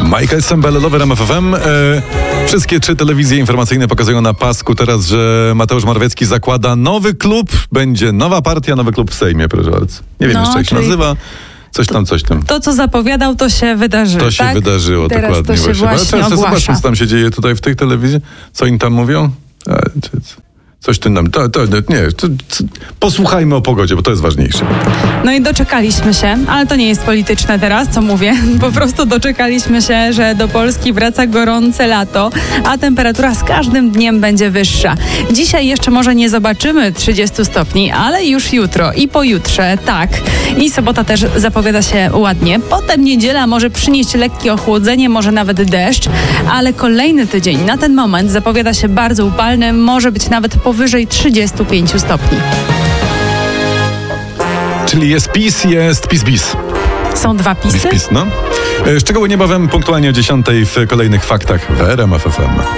Michael Sembellowy, RMF FM. Wszystkie 3 telewizje informacyjne pokazują na pasku teraz, że Mateusz Morawiecki zakłada nowy klub. Będzie nowa partia, nowy klub w Sejmie, proszę bardzo. Nie wiem jeszcze jak się nazywa. Coś tam. To, co zapowiadał, to się wydarzyło. To się wydarzyło, teraz dokładnie. To się właśnie ogłasza. Zobaczmy, co tam się dzieje tutaj w tej telewizji. Co im tam mówią? Coś tym nam... Posłuchajmy o pogodzie, bo to jest ważniejsze. No i doczekaliśmy się, ale to nie jest polityczne teraz, co mówię. Po prostu doczekaliśmy się, że do Polski wraca gorące lato, a temperatura z każdym dniem będzie wyższa. Dzisiaj jeszcze może nie zobaczymy 30 stopni, ale już jutro i pojutrze, tak. I sobota też zapowiada się ładnie. Potem niedziela może przynieść lekkie ochłodzenie, może nawet deszcz, ale kolejny tydzień na ten moment zapowiada się bardzo upalny, może być nawet powyżej 35 stopni. Czyli jest PiS, jest PiS-bis. Są 2 pisy? PiS, no. Szczegóły niebawem punktualnie o 10:00 w kolejnych faktach w RMF FM.